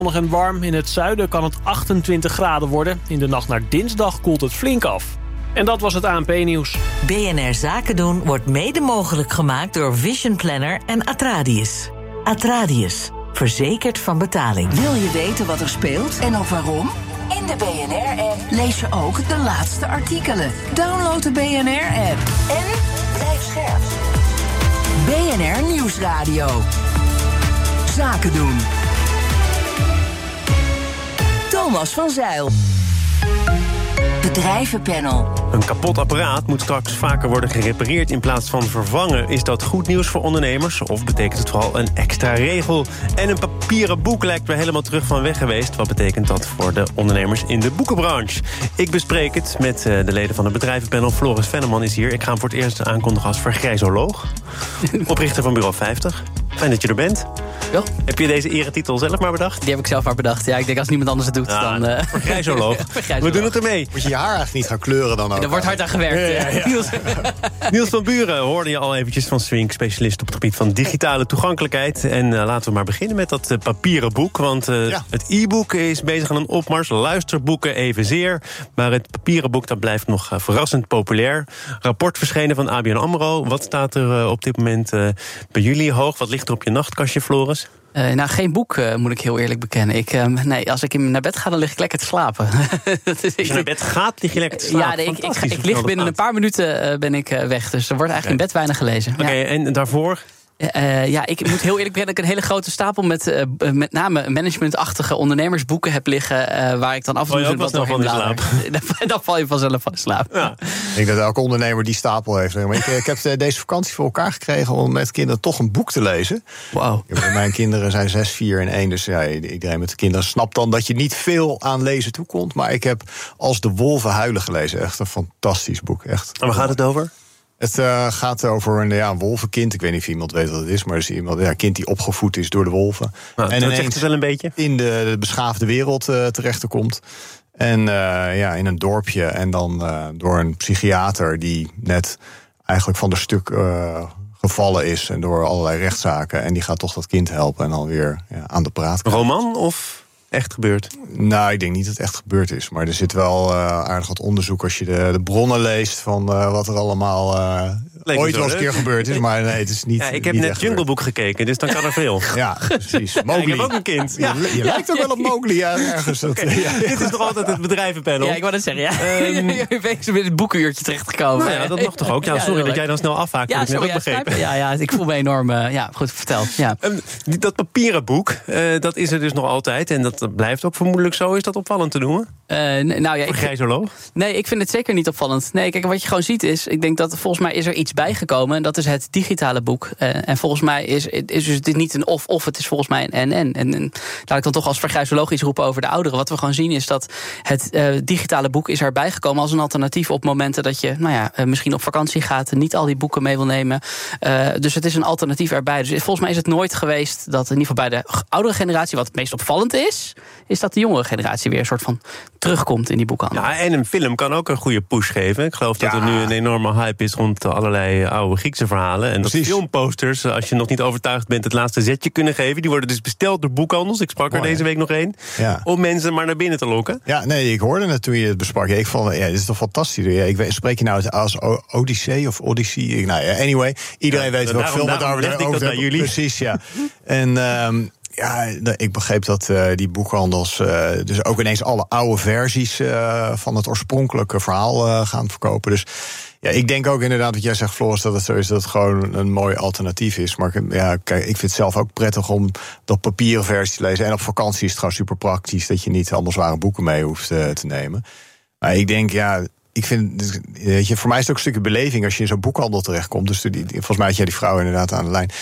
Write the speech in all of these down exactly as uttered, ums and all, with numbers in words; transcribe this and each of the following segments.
Zonnig en warm. In het zuiden kan het achtentwintig graden worden. In de nacht naar dinsdag koelt het flink af. En dat was het A N P-nieuws. B N R Zaken doen wordt mede mogelijk gemaakt door Vision Planner en Atradius. Atradius, verzekerd van betaling. Wil je weten wat er speelt en of waarom? In de B N R-app lees je ook de laatste artikelen. Download de B N R-app en blijf scherp. B N R Nieuwsradio. Zaken doen. Thomas van Zeil. Bedrijvenpanel. Een kapot apparaat moet straks vaker worden gerepareerd in plaats van vervangen. Is dat goed nieuws voor ondernemers? Of betekent het vooral een extra regel? En een papieren boek lijkt weer helemaal terug van weg geweest. Wat betekent dat voor de ondernemers in de boekenbranche? Ik bespreek het met de leden van het bedrijvenpanel. Floris Venneman is hier. Ik ga hem voor het eerst aankondigen als vergrijzoloog. Oprichter van Bureau vijftig. Fijn dat je er bent. Ja. Heb je deze eretitel zelf maar bedacht? Die heb ik zelf maar bedacht. Ja, ik denk als niemand anders het doet, ja, dan... Uh... Vergrijzoloog. We doen het ermee. Moet je je haar eigenlijk niet gaan kleuren dan ook? Er wordt hard aan gewerkt. Ja, ja, ja. Niels, Niels van Buren hoorde je al eventjes van Swink, specialist op het gebied van digitale toegankelijkheid. En uh, laten we maar beginnen met dat uh, papieren boek. Want uh, ja. het e-book is bezig aan een opmars. Luisterboeken evenzeer. Maar het papieren boek dat blijft nog uh, verrassend populair. Rapport verschenen van A B N AMRO. Wat staat er uh, op dit moment uh, bij jullie hoog? Wat ligt er op je nachtkastje, Floris? Uh, nou, geen boek, uh, moet ik heel eerlijk bekennen. Ik, uh, nee, als ik naar bed ga, dan lig ik lekker te slapen. Als je naar bed gaat, lig je lekker te slapen? Ja, nee, ik, ik, ik lig binnen een paar minuten uh, ben ik uh, weg. Dus er wordt eigenlijk okay. in bed weinig gelezen. Oké, okay, ja. En daarvoor? Uh, ja, ik moet heel eerlijk bekennen dat ik een hele grote stapel met uh, met name managementachtige ondernemersboeken heb liggen, uh, waar ik dan af en toe oh, wat nog van in slaap. Dan val je vanzelf van slaap. Ja. Ik denk dat elke ondernemer die stapel heeft. Ik, ik heb deze vakantie voor elkaar gekregen om met kinderen toch een boek te lezen. Wow. Mijn kinderen zijn zes, vier en één, dus ja, iedereen met de kinderen snapt dan dat je niet veel aan lezen toekomt. Maar ik heb Als de wolven huilen gelezen. Echt een fantastisch boek. Echt. En waar gaat het over? Het uh, gaat over een, ja, een wolvenkind. Ik weet niet of iemand weet wat het is, maar het is iemand, ja, een kind die opgevoed is door de wolven. Nou, en dat zegt het wel een beetje. In de, de beschaafde wereld uh, terecht komt. En uh, ja, in een dorpje. En dan uh, door een psychiater die net eigenlijk van de stuk uh, gevallen is. En door allerlei rechtszaken. En die gaat toch dat kind helpen en dan weer ja, aan de praat krijgen. Roman of echt gebeurd? Nou, ik denk niet dat het echt gebeurd is. Maar er zit wel uh, aardig wat onderzoek als je de, de bronnen leest van uh, wat er allemaal uh, ooit wel eens een keer gebeurd is. Maar nee, het is niet. Ja, ik heb niet net Jungle Book gekeken, dus dan kan er veel. Ja, precies. Mowgli. Ja, ik heb ook een kind. Ja, je, je lijkt ook wel op Mowgli, ja, ergens. Okay. Ja, dit is toch altijd het bedrijvenpanel? Ja, ik wou dat zeggen, ja. Um, je bent met het boekenuurtje terechtgekomen. Nou ja, dat mag toch ook? Ja, sorry ja, dat jij dan snel afhaakt. Ja, ik sorry, net ook ja, begrepen. Ja, ja, ik voel me enorm. Uh, ja, goed verteld. Ja. Um, dat papieren boek, uh, dat is er dus nog altijd. En dat blijft ook vermoedelijk zo. Is dat opvallend te noemen? Uh, nou ja, Voor grijzoloog? Nee, ik vind het zeker niet opvallend. Nee, kijk, wat je gewoon ziet is, ik denk dat volgens mij is er iets bijgekomen. En dat is het digitale boek. Uh, en volgens mij is, is dus dit niet een of-of, het is volgens mij een en-en. En, en laat ik dan toch als vergrijzoloog iets roepen over de ouderen. Wat we gewoon zien is dat het uh, digitale boek is erbij gekomen als een alternatief op momenten dat je, nou ja, uh, misschien op vakantie gaat en niet al die boeken mee wil nemen. Uh, dus het is een alternatief erbij. Dus volgens mij is het nooit geweest dat in ieder geval bij de oudere generatie, wat het meest opvallend is, is dat de jongere generatie weer een soort van terugkomt in die boekhandel. Ja, en een film kan ook een goede push geven. Ik geloof dat ja. er nu een enorme hype is rond allerlei oude Griekse verhalen. En dat Precies. filmposters, als je nog niet overtuigd bent, het laatste zetje kunnen geven. Die worden dus besteld door boekhandels. Ik sprak Mooi, er deze week nog één. Ja. Om mensen maar naar binnen te lokken. Ja, nee, ik hoorde het toen je het besprak. Ik vond, ja, dit is toch fantastisch. Ja, ik weet, spreek je nou als Odyssee of Odyssey? Nou ja, anyway, iedereen ja, weet welke film het over hebben. jullie. Precies, ja. En Um, ja, ik begreep dat uh, die boekhandels uh, dus ook ineens alle oude versies uh, van het oorspronkelijke verhaal uh, gaan verkopen. Dus ja, ik denk ook inderdaad wat jij zegt, Floris, dat het zo is dat het gewoon een mooi alternatief is. Maar ja, kijk, ik vind het zelf ook prettig om dat papieren versie te lezen. En op vakantie is het gewoon super praktisch dat je niet allemaal zware boeken mee hoeft uh, te nemen. Maar ik denk, ja, ik vind, weet je, voor mij is het ook een stukje beleving als je in zo'n boekhandel terechtkomt. Dus die, volgens mij had jij die vrouw inderdaad aan de lijn.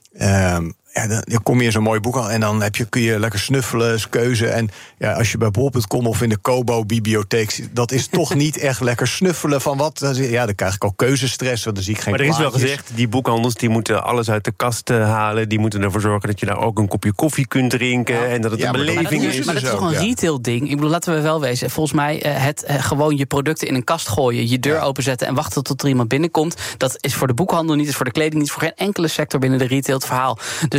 Um, Ja, dan, dan kom je in zo'n mooi boek al en dan heb je, kun je lekker snuffelen, keuze. En ja, als je bij bol punt com of in de Kobo-bibliotheek, dat is toch niet echt lekker snuffelen van wat. Ja, dan krijg ik al keuzestress, want dan zie ik geen Maar er is plaatjes. wel gezegd, die boekhandels die moeten alles uit de kast halen. Die moeten ervoor zorgen dat je daar ook een kopje koffie kunt drinken. Ja, en dat het ja, een beleving is. is. Maar dat is toch een ja. retail ding? Ik bedoel, laten we wel wezen. Volgens mij uh, het uh, gewoon je producten in een kast gooien, je deur ja. openzetten en wachten tot er iemand binnenkomt. Dat is voor de boekhandel niet, is voor de kleding niet, voor geen enkele sector binnen de retail het verhaal. Dus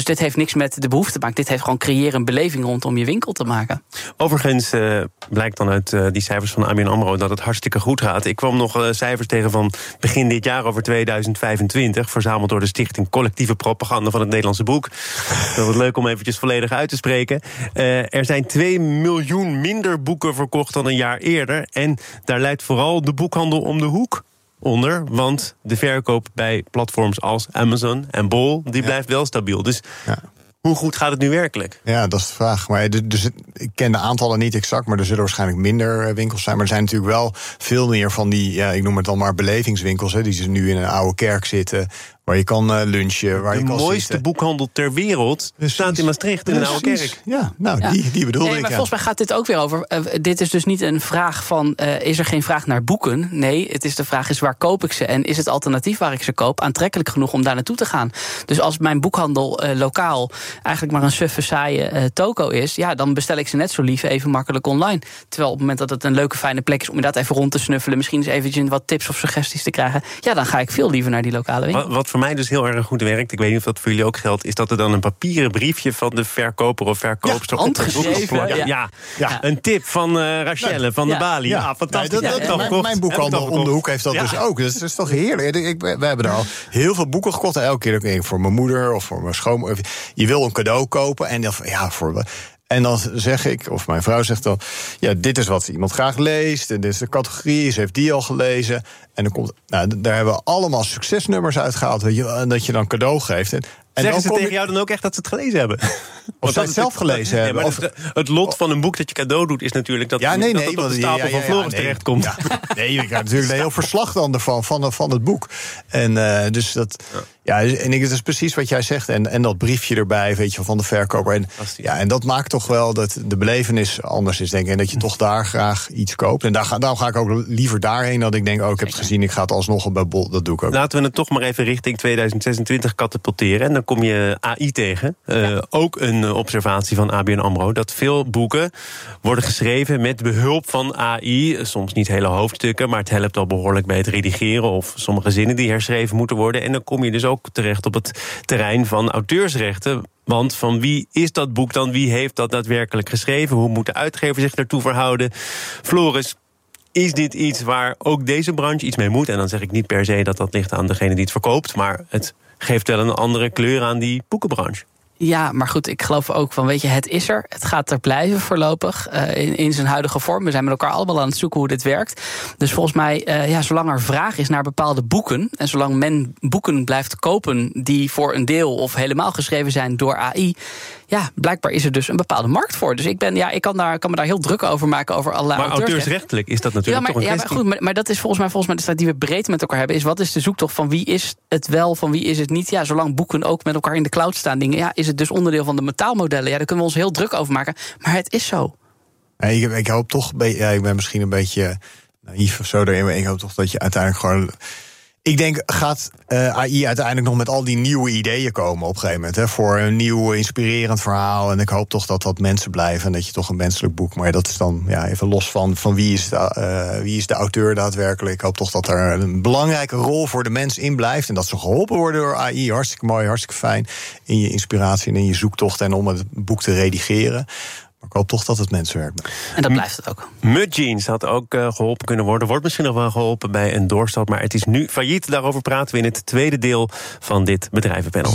dit heeft niks met de behoefte te maken. Dit heeft gewoon creëren een beleving rondom je winkel te maken. Overigens uh, blijkt dan uit uh, die cijfers van A B N AMRO dat het hartstikke goed gaat. Ik kwam nog uh, cijfers tegen van begin dit jaar over tweeduizend vijfentwintig... verzameld door de Stichting Collectieve Propaganda van het Nederlandse Boek. Dat is leuk om eventjes volledig uit te spreken. Uh, er zijn twee miljoen minder boeken verkocht dan een jaar eerder. En daar leidt vooral de boekhandel om de hoek onder, want de verkoop bij platforms als Amazon en Bol, die ja. blijft wel stabiel. Dus ja. hoe goed gaat het nu werkelijk? Ja, dat is de vraag. Maar dus, ik ken de aantallen niet exact, maar er zullen waarschijnlijk minder winkels zijn. Maar er zijn natuurlijk wel veel meer van die, ja, ik noem het dan maar belevingswinkels, hè, die ze nu in een oude kerk zitten, waar je kan uh, lunchen, waar de je kan mooiste zitten. boekhandel ter wereld Precies. staat in Maastricht in een oude kerk. Ja, nou, ja. Die, die bedoelde nee, ik. Maar ja. volgens mij gaat dit ook weer over. Uh, dit is dus niet een vraag van, uh, is er geen vraag naar boeken? Nee, het is de vraag is, waar koop ik ze? En is het alternatief waar ik ze koop aantrekkelijk genoeg om daar naartoe te gaan? Dus als mijn boekhandel uh, lokaal eigenlijk maar een suffe, saaie uh, toko is, ja, dan bestel ik ze net zo lief even makkelijk online. Terwijl op het moment dat het een leuke, fijne plek is om inderdaad even rond te snuffelen, misschien eens eventjes wat tips of suggesties te krijgen, ja, dan ga ik veel liever naar die lokale winkel. Wat, wat voor mij dus heel erg goed werkt, ik weet niet of dat voor jullie ook geldt, is dat er dan een papieren briefje van de verkoper of verkoopster ja, op het boek is. Ja, ja. Ja. ja, een tip van uh, Rachelle ja. van de ja. Bali. Ja, ja fantastisch. Ja, dat, dat, ja, mijn, mijn boekhandel om de hoek heeft dat ja. dus ook. Dus dat is toch heerlijk. Ik, we hebben er al heel veel boeken gekocht. En elke keer denk ik voor mijn moeder of voor mijn schoonmoeder. Je wil een cadeau kopen en dan, ja, voor En dan zeg ik, of mijn vrouw zegt dan, ja, dit is wat iemand graag leest, en dit is de categorie, ze heeft die al gelezen. En dan komt, nou, daar hebben we allemaal succesnummers uitgehaald, weet je, en dat je dan cadeau geeft. En, en zeggen dan ze tegen je... jou dan ook echt dat ze het gelezen hebben? Of zij het zelf gelezen ja, hebben. Of het, het lot van een boek dat je cadeau doet is natuurlijk dat, ja, nee, dat nee, het op de stapel ja, ja, ja, van Floris ja, nee, terechtkomt. Ja, nee, je krijgt natuurlijk een heel verslag dan ervan, van, van het boek. En uh, dus dat... Ja. Ja, en ik, het is precies wat jij zegt. En, en dat briefje erbij, weet je, van de verkoper. En, ja, en dat maakt toch wel dat de belevenis anders is, denk ik. En dat je toch daar graag iets koopt. En daar ga, daarom ga ik ook liever daarheen. Dat ik denk, oh, ik heb het gezien, ik ga het alsnog bij Bol. Dat doe ik ook. Laten we het toch maar even richting tweeduizend zesentwintig katapulteren. En dan kom je A I tegen. Uh, ja. Ook een observatie van A B N AMRO. Dat veel boeken worden geschreven met behulp van A I. Soms niet hele hoofdstukken, maar het helpt al behoorlijk bij het redigeren. Of sommige zinnen die herschreven moeten worden. En dan kom je dus ook terecht op het terrein van auteursrechten. Want van wie is dat boek dan? Wie heeft dat daadwerkelijk geschreven? Hoe moet de uitgever zich daartoe verhouden? Floris, is dit iets waar ook deze branche iets mee moet? En dan zeg ik niet per se dat dat ligt aan degene die het verkoopt, maar het geeft wel een andere kleur aan die boekenbranche. Ja, maar goed, ik geloof ook van, weet je, het is er. Het gaat er blijven voorlopig uh, in, in zijn huidige vorm. We zijn met elkaar allemaal aan het zoeken hoe dit werkt. Dus volgens mij, uh, ja, zolang er vraag is naar bepaalde boeken, en zolang men boeken blijft kopen die voor een deel of helemaal geschreven zijn door A I, ja, blijkbaar is er dus een bepaalde markt voor. Dus ik ben, ja, ik kan, daar, kan me daar heel druk over maken over allerlei Maar auteursrechtelijk is dat natuurlijk ja, maar, toch een ja, maar goed, maar, maar dat is volgens mij, volgens mij de strijd die we breed met elkaar hebben, is wat is de zoektocht van wie is het wel, van wie is het niet? Ja, zolang boeken ook met elkaar in de cloud staan, dingen, ja, is het dus onderdeel van de metaalmodellen. Ja, daar kunnen we ons heel druk over maken. Maar het is zo. Ja, ik, ik hoop toch, ja, ik ben misschien een beetje naïef of zo daarin, maar ik hoop toch dat je uiteindelijk gewoon... Ik denk, gaat uh, A I uiteindelijk nog met al die nieuwe ideeën komen op een gegeven moment. Hè, voor een nieuw inspirerend verhaal. En ik hoop toch dat dat mensen blijven en dat je toch een menselijk boek... maar dat is dan ja, even los van, van wie, is de, uh, wie is de auteur daadwerkelijk. Ik hoop toch dat er een belangrijke rol voor de mens in blijft. En dat ze geholpen worden door A I. Hartstikke mooi, hartstikke fijn. In je inspiratie en in je zoektocht en om het boek te redigeren. Maar ik hoop toch dat het mensenwerk blijft. En dat blijft het ook. Mud Jeans had ook uh, geholpen kunnen worden. Wordt misschien nog wel geholpen bij een doorstart. Maar het is nu failliet. Daarover praten we in het tweede deel van dit bedrijvenpanel.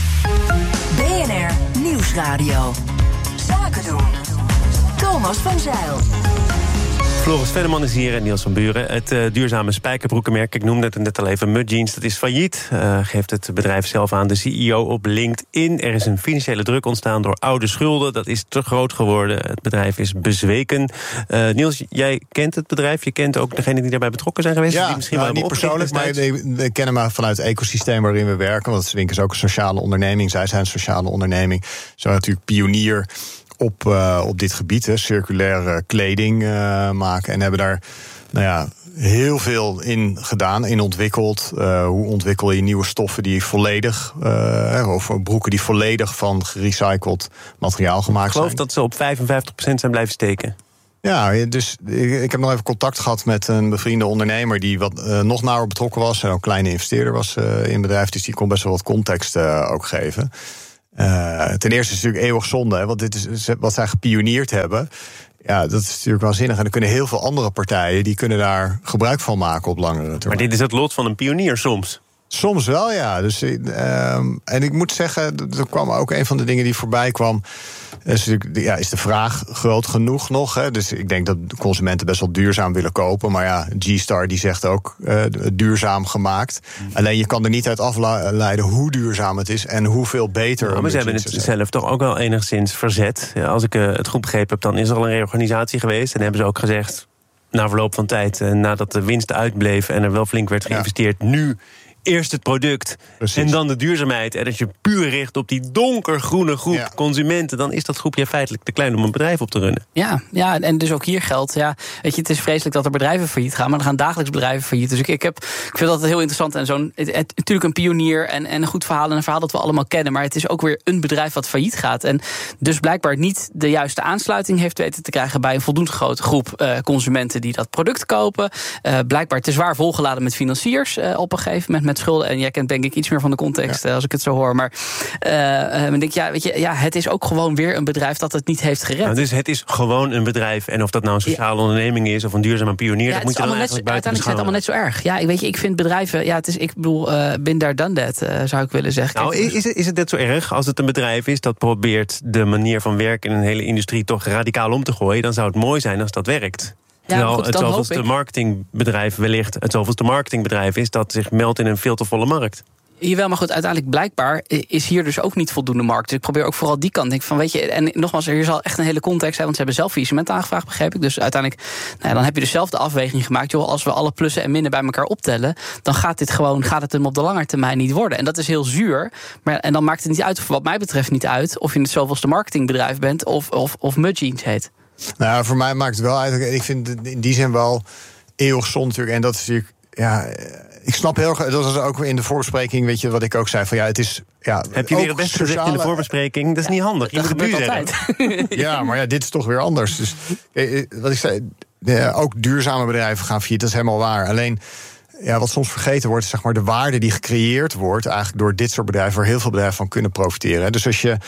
B N R Nieuwsradio. Zaken doen. Thomas van Zijl. Floris Venneman is hier en Niels van Buren. Het uh, duurzame spijkerbroekenmerk, ik noemde het net al even, Mud Jeans, dat is failliet. Uh, geeft het bedrijf zelf aan, de C E O op LinkedIn. Er is een financiële druk ontstaan door oude schulden. Dat is te groot geworden. Het bedrijf is bezweken. Uh, Niels, jij kent het bedrijf. Je kent ook degenen die daarbij betrokken zijn geweest. Ja, die misschien nou, wel niet persoonlijk, maar we kennen maar vanuit het ecosysteem waarin we werken. Want Swink is ook een sociale onderneming. Zij zijn een sociale onderneming. Zo natuurlijk pionier op, uh, op dit gebied, hè, circulaire kleding uh, maken. En hebben daar nou ja, heel veel in gedaan, in ontwikkeld. Uh, hoe ontwikkel je nieuwe stoffen die volledig, uh, of broeken die volledig van gerecycled materiaal gemaakt zijn. Ik geloof dat ze op vijfenvijftig procent zijn blijven steken. Ja, dus ik heb nog even contact gehad met een bevriende ondernemer die wat uh, nog nauwer betrokken was en ook een kleine investeerder was uh, in het bedrijf. Dus die kon best wel wat context uh, ook geven. Uh, ten eerste is het natuurlijk eeuwig zonde, hè, want dit is wat zij gepioneerd hebben. Ja, dat is natuurlijk waanzinnig. En dan kunnen heel veel andere partijen, die kunnen daar gebruik van maken op langere termijn. Maar dit is het lot van een pionier soms. Soms wel, ja. Dus, uh, en ik moet zeggen, er kwam ook een van de dingen die voorbij kwam. Is, ja, is de vraag groot genoeg nog? Hè? Dus ik denk dat de consumenten best wel duurzaam willen kopen. Maar ja, G-Star die zegt ook uh, duurzaam gemaakt. Mm. Alleen je kan er niet uit afleiden hoe duurzaam het is en hoeveel beter. Nou, maar ze hebben het zelf toch ook wel enigszins verzet. Ja, als ik uh, het goed begrepen heb, dan is er al een reorganisatie geweest. En hebben ze ook gezegd, na verloop van tijd, uh, nadat de winst uitbleef en er wel flink werd geïnvesteerd, ja. nu eerst het product Precies. en dan de duurzaamheid. En als je puur richt op die donkergroene groep ja. consumenten, dan is dat groepje feitelijk te klein om een bedrijf op te runnen. Ja, ja, en dus ook hier geldt, ja, weet je, het is vreselijk dat er bedrijven failliet gaan, maar er gaan dagelijks bedrijven failliet. Dus ik, ik, heb, ik vind dat heel interessant. En zo'n, het, het, natuurlijk een pionier en, en een goed verhaal en een verhaal dat we allemaal kennen, maar het is ook weer een bedrijf wat failliet gaat. En dus blijkbaar niet de juiste aansluiting heeft weten te krijgen bij een voldoende grote groep uh, consumenten die dat product kopen. Uh, blijkbaar te zwaar volgeladen met financiers uh, op een gegeven moment met schulden. En jij kent denk ik iets meer van de context ja. als ik het zo hoor. Maar uh, uh, denk ja, weet je, ja, het is ook gewoon weer een bedrijf dat het niet heeft gered. Nou, dus het is gewoon een bedrijf. En of dat nou een sociale ja. onderneming is of een duurzame pionier, ja, dat moet je dan eigenlijk buiten beschouwen. Uiteindelijk is het allemaal net zo erg. Ja, ik weet je, ik vind bedrijven, ja, het is, ik bedoel, uh, been there, done that, uh, zou ik willen zeggen. Nou, is het, is het net zo erg als het een bedrijf is dat probeert de manier van werken in een hele industrie toch radicaal om te gooien? Dan zou het mooi zijn als dat werkt. Terwijl ja, goed, het zoveelste marketingbedrijf wellicht het zoveelste marketingbedrijf is dat zich meldt in een veel te volle markt. Jawel, maar goed, uiteindelijk blijkbaar is hier dus ook niet voldoende markt. Dus ik probeer ook vooral die kant. Denk van, weet je, en nogmaals, er is al echt een hele context, hè, want ze hebben zelf faillissement aangevraagd, begreep ik. Dus uiteindelijk, nou ja, dan heb je dus zelf de afweging gemaakt. Joh, als we alle plussen en minnen bij elkaar optellen, dan gaat dit gewoon, gaat het hem op de lange termijn niet worden. En dat is heel zuur. Maar en dan maakt het niet uit, of wat mij betreft niet uit, of je het zoveelste marketingbedrijf bent of, of, of Mudjeans heet. Nou, voor mij maakt het wel uit. Ik vind het in die zin wel eeuwig zonde natuurlijk. En dat is natuurlijk, ja, ik snap heel erg. Dat was ook in de voorbespreking, weet je, wat ik ook zei. Van ja, het is. Ja, heb je weer het beste gezegd in de voorbespreking? Dat is niet handig. Je dat moet het nu zeggen. Ja, maar ja, dit is toch weer anders. Dus wat ik zei, ook duurzame bedrijven gaan failliet. Dat is helemaal waar. Alleen, ja, wat soms vergeten wordt, is zeg maar de waarde die gecreëerd wordt, eigenlijk door dit soort bedrijven, waar heel veel bedrijven van kunnen profiteren. Dus als je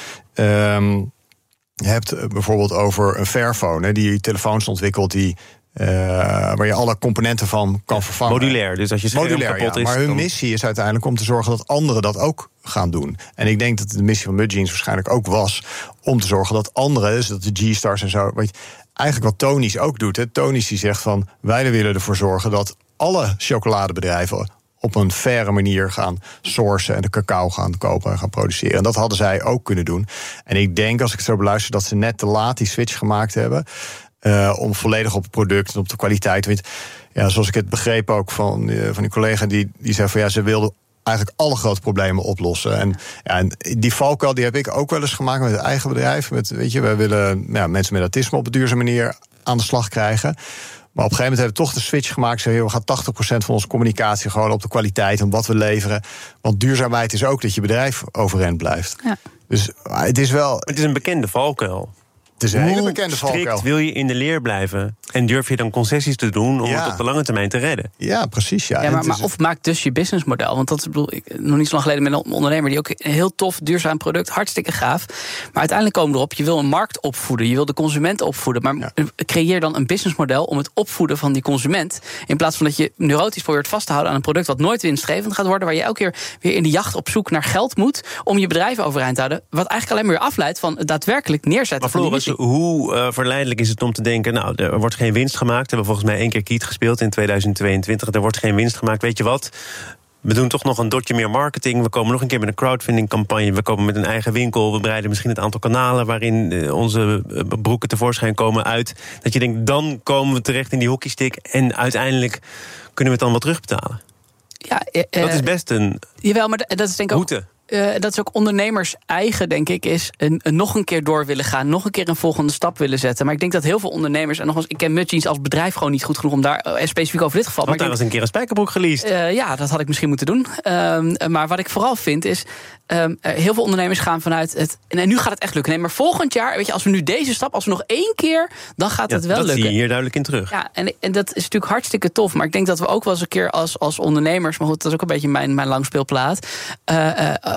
Um, Je hebt bijvoorbeeld over een Fairphone, die telefoons ontwikkelt die Uh, waar je alle componenten van kan vervangen. Modulair, dus als je scherm Modulair, kapot ja, is. maar hun dan... missie is uiteindelijk om te zorgen dat anderen dat ook gaan doen. En ik denk dat de missie van Mudjeans waarschijnlijk ook was om te zorgen dat anderen, dus dat de G-Stars en zo, weet je, eigenlijk wat Tony's ook doet. Hè. Tony's die zegt van, wij willen ervoor zorgen dat alle chocoladebedrijven op een faire manier gaan sourcen en de cacao gaan kopen en gaan produceren. En dat hadden zij ook kunnen doen. En ik denk, als ik het zo beluister, dat ze net te laat die switch gemaakt hebben Uh, om volledig op het product en op de kwaliteit. Weet, ja, zoals ik het begreep ook van, uh, van die collega die, die zei van ja, ze wilden eigenlijk alle grote problemen oplossen. En, ja, en die valkuil die heb ik ook wel eens gemaakt met het eigen bedrijf. Met, weet je, wij willen ja, mensen met autisme op een duurzame manier aan de slag krijgen. Maar op een gegeven moment hebben we toch de switch gemaakt. Zeggen, we gaan tachtig procent van onze communicatie gewoon op de kwaliteit en wat we leveren. Want duurzaamheid is ook dat je bedrijf overeind blijft. Ja. Dus het is wel. Het is een bekende valkuil. Het is een hele bekende valkuil. Hoe strikt wil je in de leer blijven? En durf je dan concessies te doen om ja. het op de lange termijn te redden? Ja, precies. Ja. Ja, maar, maar of maak dus je businessmodel. Want dat bedoel ik nog niet zo lang geleden met een ondernemer die ook een heel tof, duurzaam product, hartstikke gaaf. Maar uiteindelijk komen we erop, je wil een markt opvoeden, je wil de consument opvoeden. Maar ja. creëer dan een businessmodel om het opvoeden van die consument. In plaats van dat je neurotisch probeert vast te houden aan een product wat nooit winstgevend gaat worden, waar je elke keer weer in de jacht op zoek naar geld moet om je bedrijf overeind te houden. Wat eigenlijk alleen maar weer afleidt van het daadwerkelijk neerzetten maar van die missie. Hoe uh, verleidelijk is het om te denken, nou, er wordt geen winst gemaakt. We hebben volgens mij één keer Kiet gespeeld in tweeduizend tweeëntwintig. Er wordt geen winst gemaakt. Weet je wat? We doen toch nog een dotje meer marketing. We komen nog een keer met een crowdfunding campagne. We komen met een eigen winkel. We breiden misschien het aantal kanalen waarin onze broeken tevoorschijn komen uit. Dat je denkt, dan komen we terecht in die hockeystick en uiteindelijk kunnen we het dan wel terugbetalen. Ja, uh, dat is best een jawel, maar dat is denk ik ook route. Uh, dat is ook ondernemers eigen, denk ik, is een, een nog een keer door willen gaan, nog een keer een volgende stap willen zetten. Maar ik denk dat heel veel ondernemers, en nog eens, ik ken Mudjeans als bedrijf gewoon niet goed genoeg om daar uh, specifiek over dit geval. Want daar was een keer een spijkerbroek geleased. Uh, ja, dat had ik misschien moeten doen. Um, maar wat ik vooral vind is, um, heel veel ondernemers gaan vanuit het, en nu gaat het echt lukken. Nee, maar volgend jaar, weet je, als we nu deze stap, als we nog één keer, dan gaat ja, het wel dat lukken. Dat zie je hier duidelijk in terug. Ja, en, en dat is natuurlijk hartstikke tof. Maar ik denk dat we ook wel eens een keer als, als ondernemers, maar goed, dat is ook een beetje mijn, mijn langspeelplaat, uh, uh,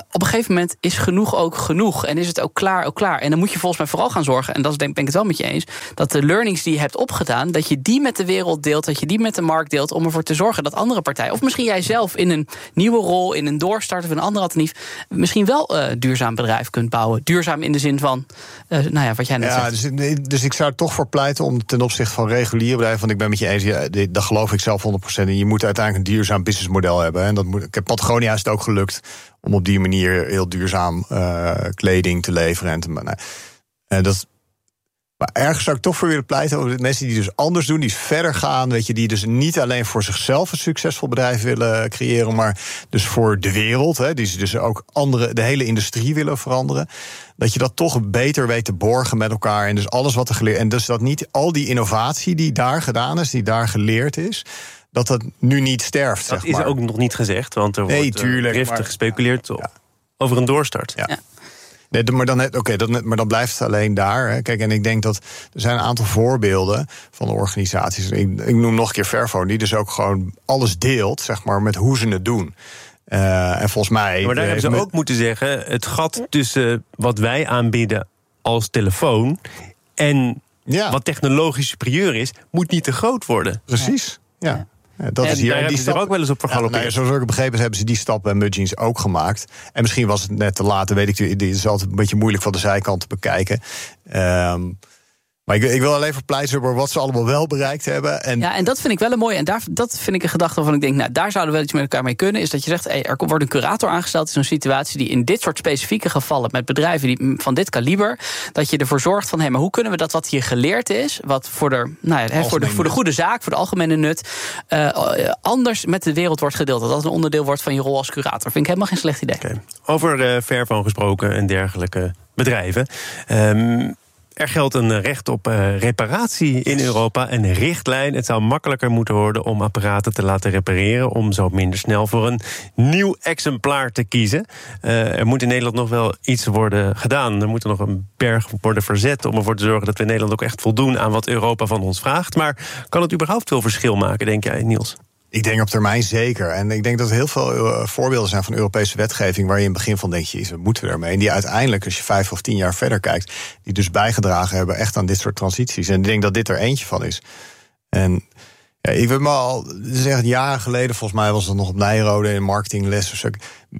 op een gegeven moment is genoeg ook genoeg. En is het ook klaar, ook klaar. En dan moet je volgens mij vooral gaan zorgen, en dat denk, ben ik het wel met je eens, dat de learnings die je hebt opgedaan, dat je die met de wereld deelt, dat je die met de markt deelt, om ervoor te zorgen dat andere partijen, of misschien jij zelf in een nieuwe rol, in een doorstart of een ander alternatief, misschien wel een uh, duurzaam bedrijf kunt bouwen. Duurzaam in de zin van, uh, nou ja, wat jij net ja, zegt. Dus, dus ik zou er toch voor pleiten om ten opzichte van reguliere bedrijven, want ik ben met je eens, ja, daar geloof ik zelf honderd procent in. Je moet uiteindelijk een duurzaam businessmodel hebben. En dat moet, ik heb Patagonia is het ook gelukt om op die manier heel duurzaam uh, kleding te leveren. En te, nou, uh, dat, maar ergens zou ik toch voor willen pleiten over de mensen die dus anders doen, die verder gaan, weet je, die dus niet alleen voor zichzelf een succesvol bedrijf willen creëren, maar dus voor de wereld, hè, die dus ook andere, de hele industrie willen veranderen. Dat je dat toch beter weet te borgen met elkaar. En dus alles wat er geleerd. En dus dat niet al die innovatie die daar gedaan is, die daar geleerd is, dat dat nu niet sterft. Dat zeg maar. is ook nog niet gezegd, want er nee, wordt tuurlijk, driftig maar, gespeculeerd ja. over een doorstart. Ja. Ja. Nee, maar, dan, okay, dat, maar dan blijft het alleen daar. Hè. Kijk, en ik denk dat er zijn een aantal voorbeelden van de organisaties. Ik, ik noem nog een keer Fairphone, die dus ook gewoon alles deelt, zeg maar, met hoe ze het doen. Uh, en volgens mij. Maar daar hebben ze met... ook moeten zeggen, het gat tussen wat wij aanbieden als telefoon en ja. wat technologisch superieur is, moet niet te groot worden. Precies. Ja. ja. Ja, dat en is hier. daar en die hebben ze er ook wel eens op vergalopeerd. Ja, nou ja, zoals ik begrepen heb, hebben ze die stap bij Mudjeans ook gemaakt. En misschien was het net te laat, weet ik. Het is altijd een beetje moeilijk van de zijkant te bekijken. Um, maar ik, ik wil alleen verpleiten over wat ze allemaal wel bereikt hebben. En ja, en dat vind ik wel een mooie. En daar, dat vind ik een gedachte waarvan ik denk, nou, daar zouden we wel iets met elkaar mee kunnen. Is dat je zegt, hey, er wordt een curator aangesteld in zo'n situatie die in dit soort specifieke gevallen met bedrijven die van dit kaliber, dat je ervoor zorgt van, hé, hey, maar hoe kunnen we dat wat hier geleerd is, wat voor de, nou ja, voor de, voor de goede zaak, voor de algemene nut, uh, anders met de wereld wordt gedeeld. Dat dat een onderdeel wordt van je rol als curator. Vind ik helemaal geen slecht idee. Okay. Over uh, Fairphone gesproken en dergelijke bedrijven. Um, Er geldt een recht op uh, reparatie in Europa, een richtlijn. Het zou makkelijker moeten worden om apparaten te laten repareren, om zo minder snel voor een nieuw exemplaar te kiezen. Uh, er moet in Nederland nog wel iets worden gedaan. Er moet er nog een berg worden verzet om ervoor te zorgen dat we in Nederland ook echt voldoen aan wat Europa van ons vraagt. Maar kan het überhaupt veel verschil maken, denk jij, Niels? Ik denk op termijn zeker. En ik denk dat er heel veel uh, voorbeelden zijn van Europese wetgeving waar je in het begin van denkt, je, wat moeten we ermee? En die uiteindelijk, als je vijf of tien jaar verder kijkt, die dus bijgedragen hebben echt aan dit soort transities. En ik denk dat dit er eentje van is. En ja, ik weet maar al, dus echt jaren geleden, volgens mij was het nog op Nijrode in marketingles of zo.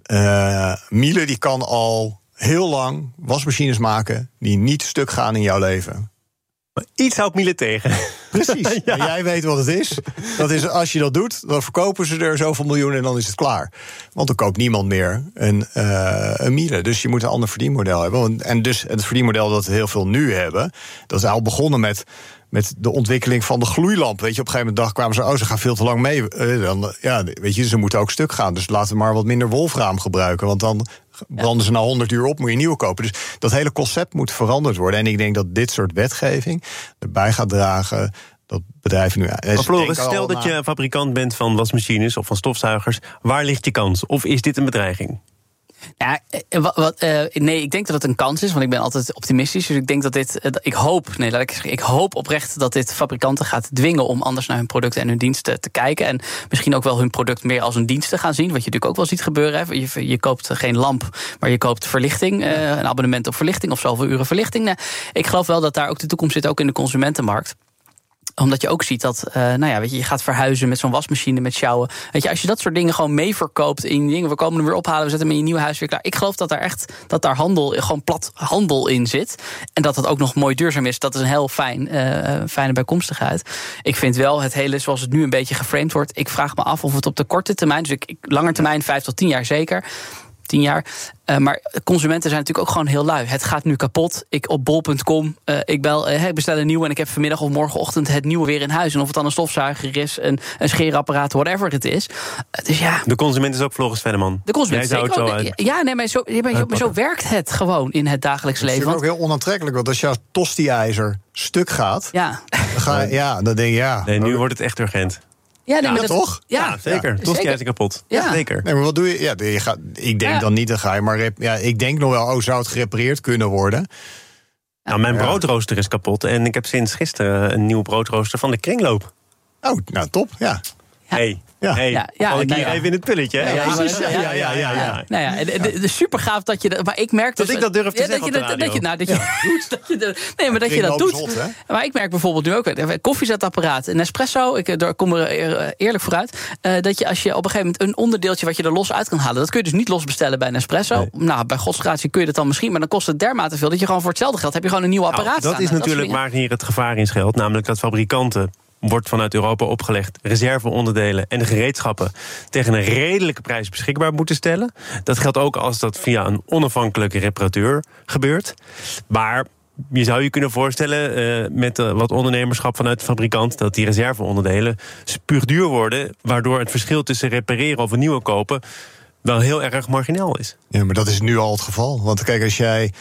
Uh, Miele die kan al heel lang wasmachines maken die niet stuk gaan in jouw leven. Maar iets houdt Miele tegen. Precies, ja. Maar jij weet wat het is. Dat is, als je dat doet, dan verkopen ze er zoveel miljoen en dan is het klaar. Want dan koopt niemand meer een, uh, een Miele. Dus je moet een ander verdienmodel hebben. En dus het verdienmodel dat we heel veel nu hebben, dat is al begonnen met, met de ontwikkeling van de gloeilamp. Weet je, op een gegeven moment dag kwamen ze, oh, ze gaan veel te lang mee. Uh, dan, ja, weet je, ze moeten ook stuk gaan. Dus laten we maar wat minder wolfraam gebruiken. Want dan branden ze na honderd uur op, moet je nieuwe kopen. Dus dat hele concept moet veranderd worden. En ik denk dat dit soort wetgeving erbij gaat dragen dat bedrijven nu. Maar Floris, stel dat je fabrikant bent van wasmachines of van stofzuigers, waar ligt je kans? Of is dit een bedreiging? Ja, wat, wat, uh, nee, ik denk dat het een kans is, want ik ben altijd optimistisch. Dus ik denk dat dit, uh, ik hoop, nee, laat ik zeggen, ik hoop oprecht dat dit fabrikanten gaat dwingen om anders naar hun producten en hun diensten te kijken. En misschien ook wel hun product meer als een dienst te gaan zien. Wat je natuurlijk ook wel ziet gebeuren. Hè. Je, je koopt geen lamp, maar je koopt verlichting. Uh, een abonnement op verlichting of zoveel uren verlichting. Nou, ik geloof wel dat daar ook de toekomst zit, ook in de consumentenmarkt. Omdat je ook ziet dat, uh, nou ja, weet je, je gaat verhuizen met zo'n wasmachine, met sjouwen. Weet je, als je dat soort dingen gewoon mee verkoopt in dingen, we komen hem weer ophalen, we zetten hem in je nieuwe huis weer klaar. Ik geloof dat daar echt, dat daar handel, gewoon plat handel in zit. En dat dat ook nog mooi duurzaam is. Dat is een heel fijn, uh, fijne bijkomstigheid. Ik vind wel het hele, zoals het nu een beetje geframed wordt, ik vraag me af of het op de korte termijn, dus ik, ik langer termijn, vijf tot tien jaar zeker, tien jaar. Uh, maar consumenten zijn natuurlijk ook gewoon heel lui. Het gaat nu kapot. Ik op bol punt com, uh, ik, bel, uh, ik bestel een nieuwe en ik heb vanmiddag of morgenochtend het nieuwe weer in huis. En of het dan een stofzuiger is, een, een scheerapparaat, whatever het is. Uh, dus ja. De consument is ook Floris Venneman. De consument Jij zou het zo uit... Ja, nee, maar zo, maar, maar zo werkt het gewoon in het dagelijks leven. Het is ook heel onaantrekkelijk, want als jouw tosti-ijzer stuk gaat, ja. Dan, ga, ja, dan denk je, ja. Nee, nu wordt het echt urgent. Ja, nee, ja, maar dat, toch? Ja, ja zeker. Ja. Tosti is kapot. Ja. ja, zeker. Nee, maar wat doe je? Ja, je gaat, ik denk ja. dan niet, dan ga je maar. Ja, ik denk nog wel, oh, zou het gerepareerd kunnen worden? Nou, mijn ja. broodrooster is kapot en ik heb sinds gisteren een nieuw broodrooster van de Kringloop. Oh, nou top, ja. Hey. Ja, hey, ja, ja, ik hier ja. even in het pulletje. Hè? Ja, precies. Ja, ja, ja, ja, ja. Nou ja, de, de super gaaf dat je dat. Maar ik merk dat dus, ik dat durf te ja, zeggen. Dat je dat, dat je, nou, dat je, ja. dat je de, nee, maar dat je dat doet. Zot, maar ik merk bijvoorbeeld nu ook een koffiezetapparaat, een espresso. Ik daar kom er eerlijk vooruit. Uh, dat je als je op een gegeven moment een onderdeeltje wat je er los uit kan halen, dat kun je dus niet los bestellen bij een espresso. Nee. Nou, bij godsgratie kun je dat dan misschien, maar dan kost het dermate veel dat je gewoon voor hetzelfde geld heb je gewoon een nieuw apparaat. Nou, dat staan, is natuurlijk dat waar hier het gevaar in schuilt, namelijk dat fabrikanten wordt vanuit Europa opgelegd reserveonderdelen en de gereedschappen tegen een redelijke prijs beschikbaar moeten stellen. Dat geldt ook als dat via een onafhankelijke reparateur gebeurt. Maar je zou je kunnen voorstellen uh, met uh, wat ondernemerschap vanuit de fabrikant dat die reserveonderdelen spuugduur worden, waardoor het verschil tussen repareren of een nieuwe kopen wel heel erg marginaal is. Ja, maar dat is nu al het geval. Want kijk, als jij,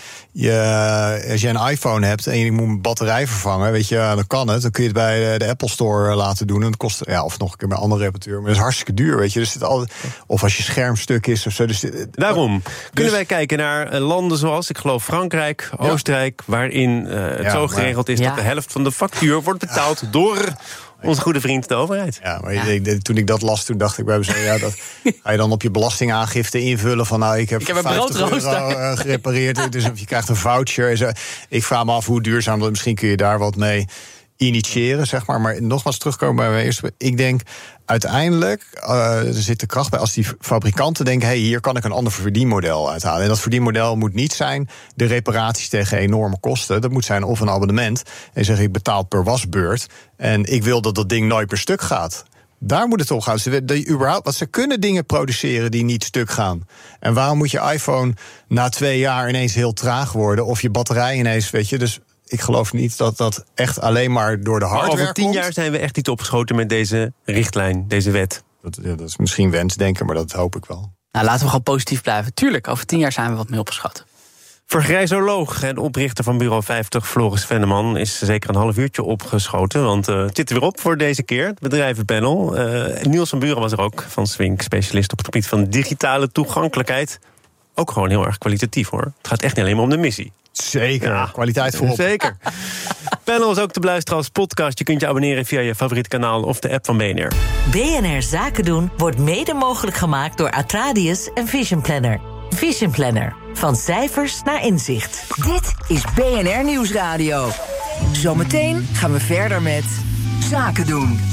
je, als jij een iPhone hebt en je moet een batterij vervangen, weet je, dan kan het. Dan kun je het bij de Apple Store laten doen. En dat kost, ja, of nog een keer bij een andere reparateur. Maar dat is hartstikke duur, weet je. Dus het al, of als je schermstuk is of zo. Dus Daarom dus, kunnen wij kijken naar landen zoals, ik geloof, Frankrijk, Oostenrijk, ja. waarin uh, het ja, zo geregeld is ja. dat de helft van de factuur wordt betaald ja. door onze goede vriend, de overheid. Ja, maar ja. Ik, toen ik dat las, toen dacht ik bij mezelf, ja, dat ga je dan op je belastingaangifte invullen van, nou, ik heb, ik heb vijftig euro uh, gerepareerd, dus of je krijgt een voucher. Zo. Ik vraag me af hoe duurzaam dat, misschien kun je daar wat mee initiëren, zeg maar. Maar nogmaals terugkomen bij mijn eerste. Ik denk uiteindelijk, uh, er zit de kracht bij als die fabrikanten denken, hé, hey, hier kan ik een ander verdienmodel uithalen. En dat verdienmodel moet niet zijn de reparaties tegen enorme kosten. Dat moet zijn of een abonnement. En zeg ik betaal per wasbeurt. En ik wil dat dat ding nooit per stuk gaat. Daar moet het om gaan. Ze, de, überhaupt, want ze kunnen dingen produceren die niet stuk gaan. En waarom moet je iPhone na twee jaar ineens heel traag worden? Of je batterij ineens, weet je, dus ik geloof niet dat dat echt alleen maar door de hardware komt. Over tien komt. jaar zijn we echt niet opgeschoten met deze richtlijn, deze wet. Dat, ja, dat is misschien wensdenken, maar dat hoop ik wel. Nou, laten we gewoon positief blijven. Tuurlijk, over tien jaar zijn we wat meer opgeschoten. Vergrijzoloog en oprichter van Bureau vijftig, Floris Venneman, is zeker een half uurtje opgeschoten. Want uh, het zit er weer op voor deze keer, het bedrijvenpanel. Uh, Niels van Buren was er ook, van Swink, specialist op het gebied van digitale toegankelijkheid. Ook gewoon heel erg kwalitatief, hoor. Het gaat echt niet alleen maar om de missie. Zeker, ja, kwaliteit voorop. Zeker. Panel is ook te beluisteren als podcast. Je kunt je abonneren via je favoriete kanaal of de app van B N R. B N R Zaken doen wordt mede mogelijk gemaakt door Atradius en Vision Planner. Vision Planner. Van cijfers naar inzicht. Dit is B N R Nieuwsradio. Zometeen gaan we verder met Zaken doen.